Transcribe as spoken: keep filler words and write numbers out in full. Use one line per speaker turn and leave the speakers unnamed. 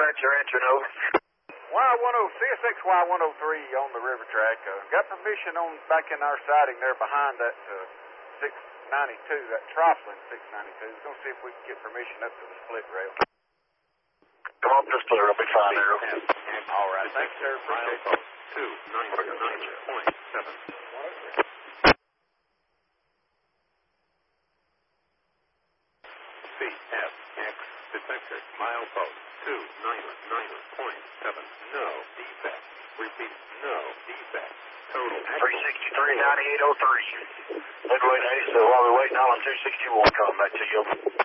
dispatcher, answer over.
Y ten, C S X Y one oh three on the river track. Uh, got permission on back in our siding there behind that uh, six ninety-two, that Troflin six ninety-two. We're going to see if we can get permission up to the split rail.
Come on, this clear. I'll be fine there.
All right. Thanks, sir. Appreciate it.
two ninety-nine point seven. C F X detected milepost two ninety-nine point seven. No defect. Repeat, no defect. Total.
three sixty-three, ninety-eight oh three. Midway days, so while we're waiting on two sixty-one, coming back to you.